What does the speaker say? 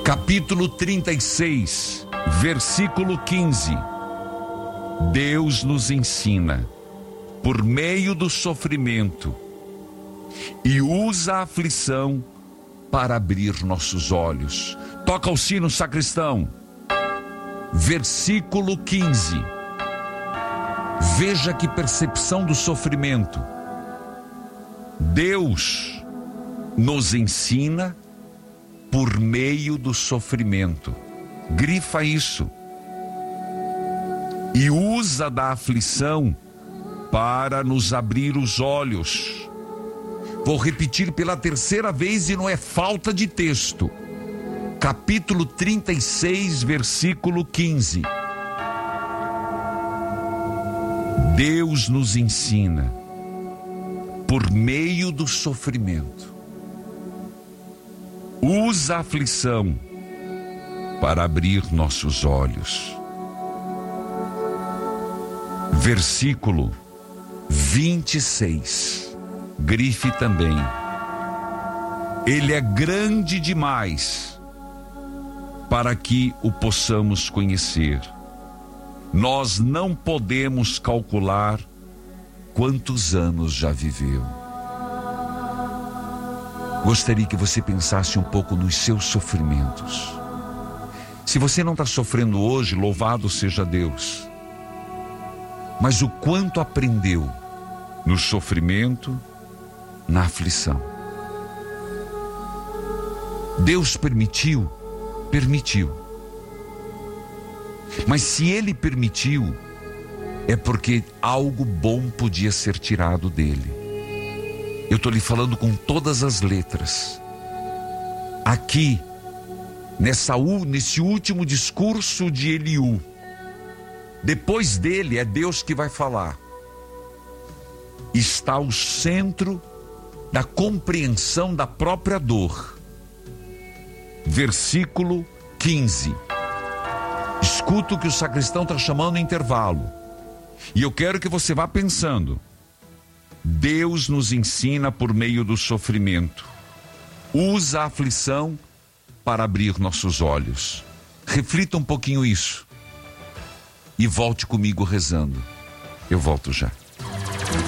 Capítulo 36, versículo 15. Deus nos ensina, por meio do sofrimento, e usa a aflição para abrir nossos olhos. Toca o sino, sacristão. Versículo 15. Veja que percepção do sofrimento. Deus nos ensina por meio do sofrimento. Grifa isso. E usa da aflição para nos abrir os olhos. Vou repetir pela terceira vez e não é falta de texto. Capítulo 36, versículo 15. Deus nos ensina por meio do sofrimento. Usa a aflição para abrir nossos olhos. Versículo 26. Grife também. Ele é grande demais para que o possamos conhecer. Nós não podemos calcular quantos anos já viveu. Gostaria que você pensasse um pouco nos seus sofrimentos. Se você não está sofrendo hoje, louvado seja Deus. Mas o quanto aprendeu no sofrimento, na aflição. Deus permitiu. Mas se Ele permitiu, é porque algo bom podia ser tirado dele. Eu estou lhe falando com todas as letras. Aqui, nesse último discurso de Eliú, depois dele é Deus que vai falar. Está o centro da compreensão da própria dor. Versículo 15. Escuta o que o sacristão está chamando no intervalo. E eu quero que você vá pensando. Deus nos ensina por meio do sofrimento. Usa a aflição para abrir nossos olhos. Reflita um pouquinho isso. E volte comigo rezando. Eu volto já.